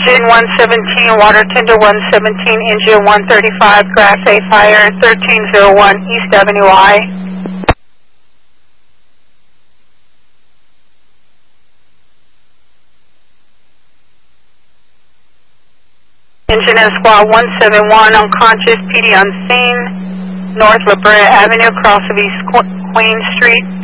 Engine 117, water tender 117, engine 135, Class A fire, 1301 East Avenue I. Engine and squad 171, unconscious, PD on scene, North La Brea Avenue, cross of East Queen Street.